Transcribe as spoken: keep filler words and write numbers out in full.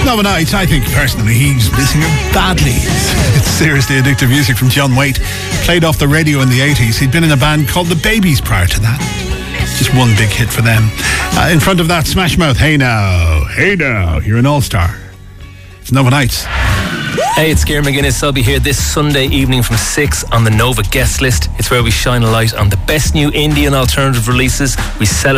Nova Nights, I think personally he's missing it badly. It's seriously addictive music from John Waite, played off the radio in the eighties. He'd been in a band called The Babies prior to that. Just one big hit for them. Uh, in front of that, Smash Mouth, Hey Now, Hey Now, you're an all-star. It's Nova Nights. Hey, it's Ciaran McGuinness. I'll be here this Sunday evening from six on the Nova guest list. It's where we shine a light on the best new indie and alternative releases. We celebrate